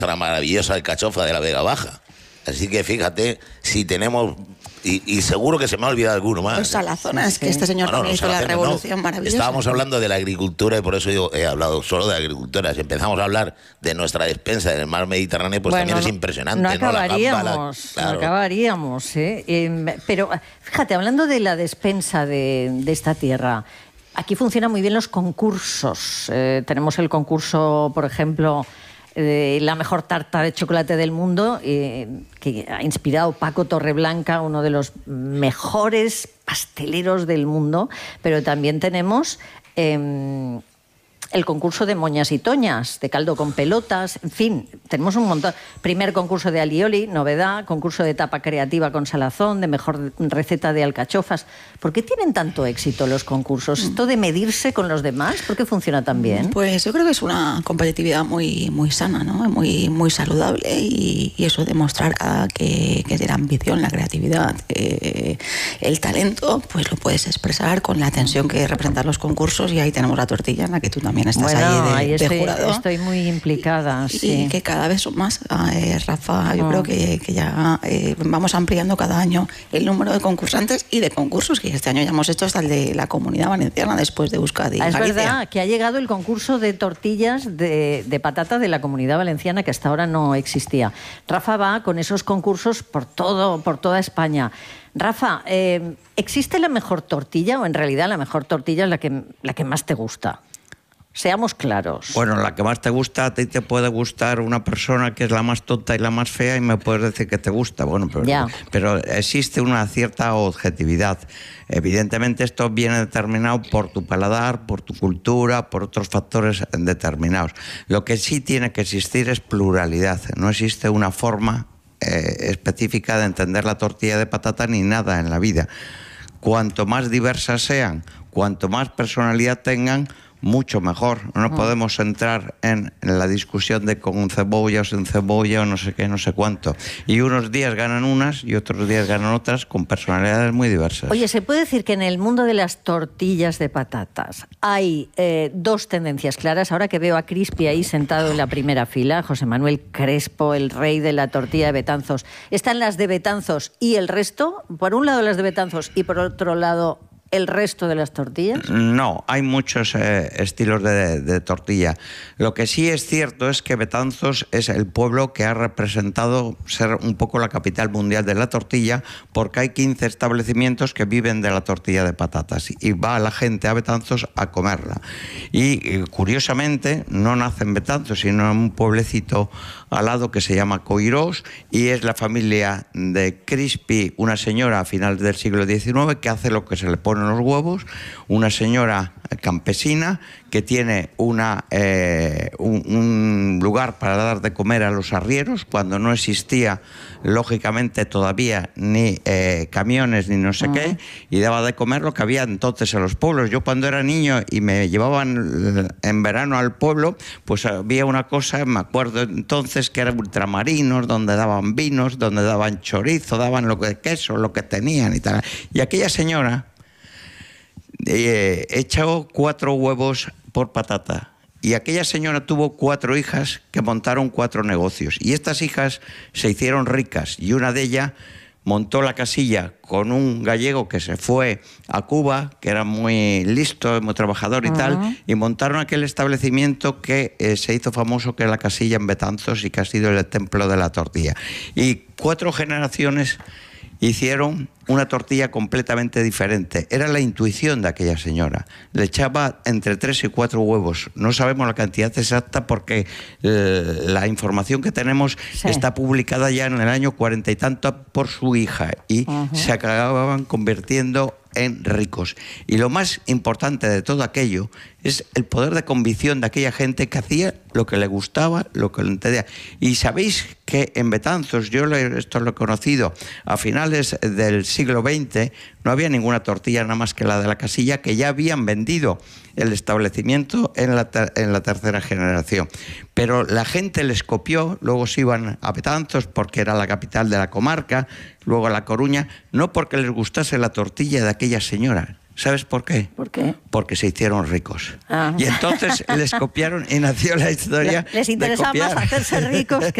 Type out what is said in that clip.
nuestra maravillosa alcachofa de la Vega Baja. Así que fíjate, si tenemos... Y seguro que se me ha olvidado alguno más. Los salazonas, que este señor también hizo la revolución maravillosa. Estábamos hablando de la agricultura y por eso yo he hablado solo de agricultura. Si empezamos a hablar de nuestra despensa en el mar Mediterráneo, pues también es impresionante. No acabaríamos, no acabaríamos, ¿eh? Pero fíjate, hablando de la despensa de esta tierra, aquí funcionan muy bien los concursos. Tenemos el concurso, por ejemplo, la mejor tarta de chocolate del mundo, que ha inspirado Paco Torreblanca, uno de los mejores pasteleros del mundo, pero también tenemos el concurso de moñas y toñas, de caldo con pelotas, en fin, tenemos un montón. Primer concurso de alioli, novedad, concurso de tapa creativa con salazón, de mejor receta de alcachofas. ¿Por qué tienen tanto éxito los concursos? ¿Esto de medirse con los demás? ¿Por qué funciona tan bien? Pues yo creo que es una competitividad muy, muy sana, ¿no? Muy saludable y eso demuestra que la ambición, la creatividad, el talento, pues lo puedes expresar con la tensión que representan los concursos, y ahí tenemos la tortilla en la que tú también estás ahí de jurado. Estoy muy implicada, sí. Y que cada vez son más, Rafa, yo creo que ya vamos ampliando cada año el número de concursantes y de concursos, que este año ya hemos hecho hasta el de la Comunidad Valenciana después de Euskadi. Es verdad que ha llegado el concurso de tortillas de patata de la Comunidad Valenciana, que hasta ahora no existía. Rafa va con esos concursos por toda España. Rafa, ¿existe la mejor tortilla o en realidad la mejor tortilla es la que más te gusta? Seamos claros. Bueno, la que más te gusta, a ti te puede gustar una persona que es la más tonta y la más fea y me puedes decir que te gusta. Bueno, pero existe una cierta objetividad. Evidentemente esto viene determinado por tu paladar, por tu cultura, por otros factores determinados. Lo que sí tiene que existir es pluralidad. No existe una forma específica de entender la tortilla de patata ni nada en la vida. Cuanto más diversas sean, cuanto más personalidad tengan, mucho mejor. No podemos entrar en la discusión de con cebolla o sin cebolla o no sé qué, no sé cuánto. Y unos días ganan unas y otros días ganan otras con personalidades muy diversas. Oye, ¿se puede decir que en el mundo de las tortillas de patatas hay dos tendencias claras? Ahora que veo a Crispi ahí sentado en la primera fila, José Manuel Crespo, el rey de la tortilla de Betanzos. ¿Están las de Betanzos y el resto? Por un lado las de Betanzos y por otro lado el resto de las tortillas? No, hay muchos estilos de tortilla. Lo que sí es cierto es que Betanzos es el pueblo que ha representado ser un poco la capital mundial de la tortilla, porque hay 15 establecimientos que viven de la tortilla de patatas y va la gente a Betanzos a comerla. Y curiosamente no nace en Betanzos, sino en un pueblecito al lado que se llama Coirós, y es la familia de Crispi, una señora a finales del siglo XIX que hace lo que se le pone los huevos, una señora campesina que tiene un lugar para dar de comer a los arrieros cuando no existía lógicamente todavía ni camiones ni no sé qué, y daba de comer lo que había entonces en los pueblos. Yo cuando era niño y me llevaban en verano al pueblo, pues había una cosa, me acuerdo entonces, que eran ultramarinos, donde daban vinos, donde daban chorizo, daban lo que queso, lo que tenían y tal. Y aquella señora echó 4 huevos por patata. Y aquella señora tuvo 4 hijas que montaron 4 negocios. Y estas hijas se hicieron ricas. Y una de ellas montó la casilla con un gallego que se fue a Cuba, que era muy listo, muy trabajador y tal. Y montaron aquel establecimiento que se hizo famoso, que es la casilla en Betanzos y que ha sido el templo de la tortilla. Y 4 generaciones hicieron una tortilla completamente diferente. Era la intuición de aquella señora. Le echaba entre 3 y 4 huevos. No sabemos la cantidad exacta porque la información que tenemos está publicada ya en el año 40 y tanto por su hija, y se acababan convirtiendo en ricos. Y lo más importante de todo aquello es el poder de convicción de aquella gente que hacía lo que le gustaba, lo que le entendía. Y sabéis que en Betanzos, esto lo he conocido, a finales del siglo XX no había ninguna tortilla nada más que la de la casilla, que ya habían vendido el establecimiento en la tercera generación. Pero la gente les copió, luego se iban a Betanzos porque era la capital de la comarca, luego a La Coruña, no porque les gustase la tortilla de aquella señora, ¿Sabes por qué? ¿Por qué? Porque se hicieron ricos. Ah. Y entonces les copiaron y nació la historia Les interesaba de copiar. más hacerse ricos que